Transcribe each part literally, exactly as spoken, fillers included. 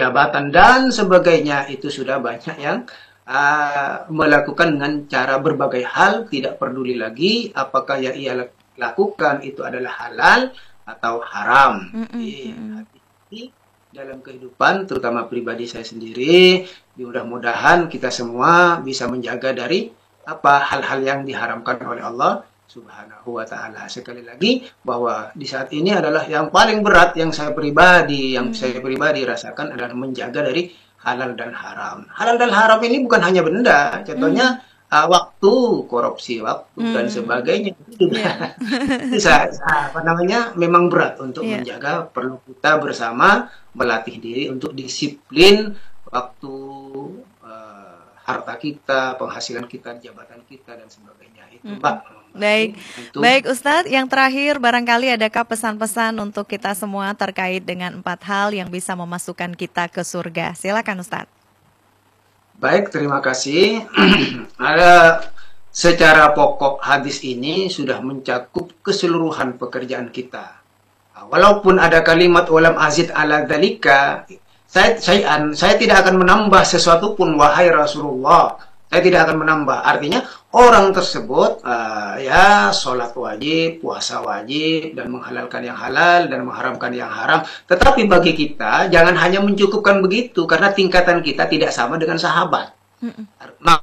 jabatan dan sebagainya, itu sudah banyak yang uh, melakukan dengan cara berbagai hal, tidak peduli lagi apakah yang ia lakukan itu adalah halal atau haram. Mm-mm, Jadi mm-mm. hati-hati dalam kehidupan, terutama pribadi saya sendiri, mudah-mudahan kita semua bisa menjaga dari apa hal-hal yang diharamkan oleh Allah Subhanahu wa taala. Sekali lagi bahwa di saat ini adalah yang paling berat yang saya pribadi, yang Mm. saya pribadi rasakan adalah menjaga dari halal dan haram. Halal dan haram ini bukan hanya benda, Mm. contohnya uh, waktu, korupsi waktu dan Mm. sebagainya. Itu juga Ya. itu saya, apa namanya memang berat untuk Iya. menjaga, perlu kita bersama melatih diri untuk disiplin waktu, uh, harta kita, penghasilan kita, jabatan kita dan sebagainya. Itu Mm-mm. Mbak. Baik, Itu baik Ustadz. Yang terakhir, barangkali adakah pesan-pesan untuk kita semua terkait dengan empat hal yang bisa memasukkan kita ke surga? Silakan Ustadz. baik, terima kasih. Ada secara pokok hadis ini sudah mencakup keseluruhan pekerjaan kita. Walaupun ada kalimat walam azid ala dzalika, saya, saya, saya tidak akan menambah sesuatu pun wahai Rasulullah. Saya tidak akan menambah. Artinya orang tersebut uh, ya sholat wajib, puasa wajib, dan menghalalkan yang halal dan mengharamkan yang haram. Tetapi bagi kita jangan hanya mencukupkan begitu, karena tingkatan kita tidak sama dengan sahabat. Mm-mm. Nah,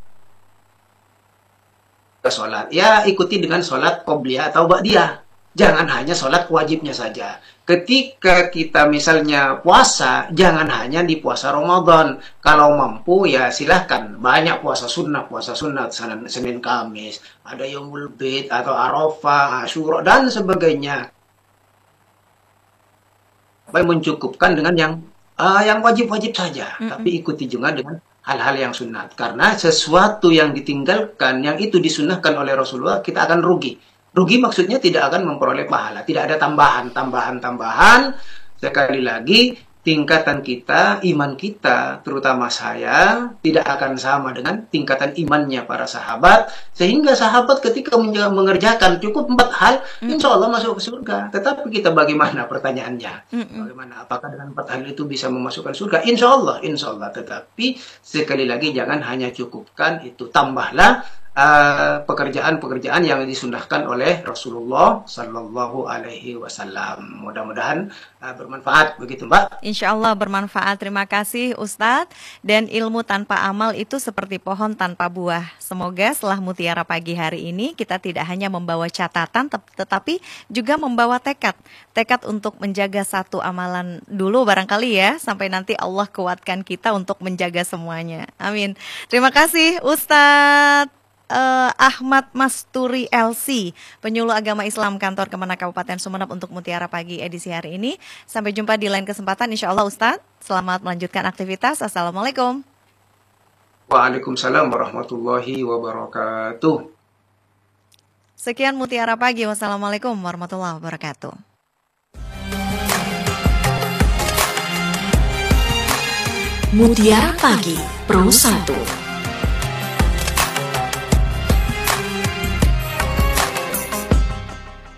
sholat, ya ikuti dengan sholat qobliyah atau ba'diyah. Jangan hanya sholat wajibnya saja. Ketika kita misalnya puasa, jangan hanya di puasa Ramadan. Kalau mampu ya silahkan. Banyak puasa sunnah, puasa sunnah, Senin Kamis, ada Yaumul Bid atau Arafah, Asyura dan sebagainya. Baik, mencukupkan dengan yang uh, yang wajib-wajib saja, Mm-mm. tapi ikuti juga dengan hal-hal yang sunat. Karena sesuatu yang ditinggalkan, yang itu disunnahkan oleh Rasulullah, kita akan rugi. Rugi maksudnya tidak akan memperoleh pahala, tidak ada tambahan, tambahan, tambahan. Sekali lagi, tingkatan kita, iman kita, terutama saya, tidak akan sama dengan tingkatan imannya para sahabat. Sehingga sahabat ketika mengerjakan cukup empat hal, Mm. insya Allah masuk ke surga. Tetapi kita bagaimana pertanyaannya? Mm-mm. Bagaimana? Apakah dengan empat hal itu bisa memasukkan surga? Insya Allah, insya Allah. Tetapi sekali lagi jangan hanya cukupkan itu, tambahlah Uh, pekerjaan-pekerjaan yang disunahkan oleh Rasulullah Sallallahu Alaihi Wasallam. Mudah-mudahan uh, bermanfaat, begitu Mbak. Insya Allah bermanfaat. Terima kasih Ustadz. Dan ilmu tanpa amal itu seperti pohon tanpa buah. Semoga setelah Mutiara Pagi hari ini kita tidak hanya membawa catatan, tetapi juga membawa tekad. Tekad untuk menjaga satu amalan dulu barangkali ya, sampai nanti Allah kuatkan kita untuk menjaga semuanya. Amin. Terima kasih Ustadz Uh, Ahmad Masturi L C, penyuluh agama Islam Kantor Kemenak Kabupaten Sumeneb untuk Mutiara Pagi edisi hari ini. Sampai jumpa di lain kesempatan insya Allah Ustadz. Selamat melanjutkan aktivitas. Assalamualaikum. Waalaikumsalam warahmatullahi wabarakatuh. Sekian Mutiara Pagi. Wassalamualaikum warahmatullahi wabarakatuh. Mutiara Pagi Pro satu.